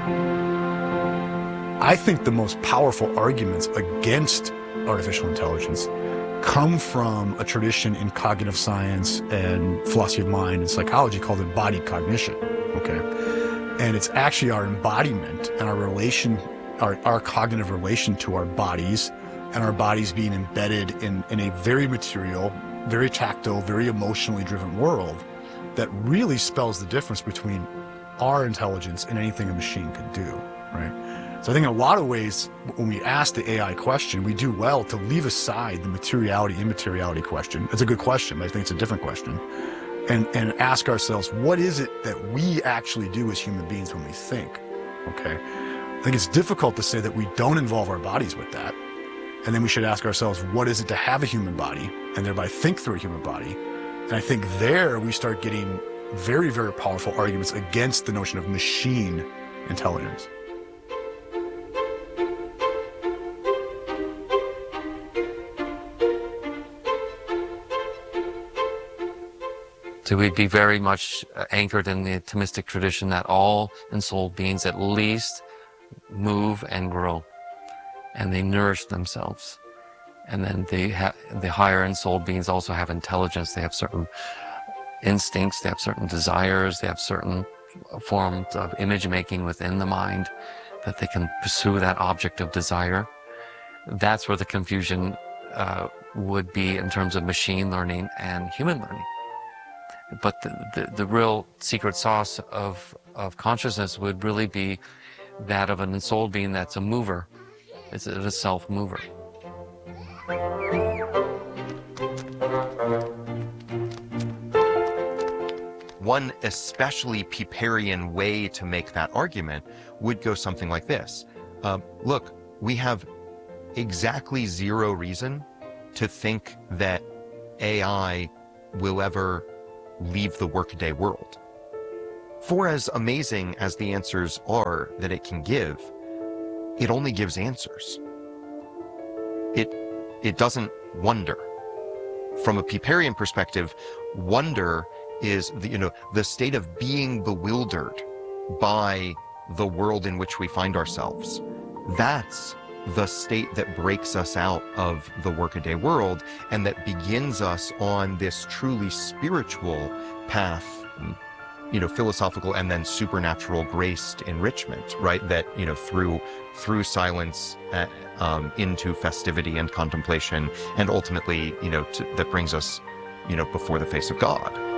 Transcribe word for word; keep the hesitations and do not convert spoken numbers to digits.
I think the most powerful arguments against artificial intelligence come from a tradition in cognitive science and philosophy of mind and psychology called embodied cognition, okay? And it's actually our embodiment and our relation, our, our cognitive relation to our bodies, and our bodies being embedded in, in a very material, very tactile, very emotionally driven world that really spells the difference between our intelligence and anything a machine could do, right? So I think in a lot of ways, when we ask the A I question, we do well to leave aside the materiality, immateriality question. It's a good question, but I think it's a different question. And, and ask ourselves, what is it that we actually do as human beings when we think, okay? I think it's difficult to say that we don't involve our bodies with that. And then we should ask ourselves, what is it to have a human body and thereby think through a human body? And I think there we start getting very, very powerful arguments against the notion of machine intelligence. So we'd be very much anchored in the Thomistic tradition that all ensouled beings at least move and grow, and they nourish themselves. And then they have, the higher ensouled beings also have intelligence. They have certain instincts, they have certain desires, they have certain forms of image making within the mind that they can pursue that object of desire. That's where the confusion uh, would be in terms of machine learning and human learning. But the, the, the real secret sauce of, of consciousness would really be that of an ensouled being that's a mover. It's a, a self-mover. One especially Peperian way to make that argument would go something like this. Uh, look, we have exactly zero reason to think that A I will ever leave the workaday world. For as amazing as the answers are that it can give, it only gives answers. It, it doesn't wonder. From a Peperian perspective, wonder is the, you know, the state of being bewildered by the world in which we find ourselves. That's the state that breaks us out of the workaday world and that begins us on this truly spiritual path, you know, philosophical and then supernatural graced enrichment, right? That, you know, through through silence uh, um, into festivity and contemplation, and ultimately, you know, to, that brings us, you know, before the face of God.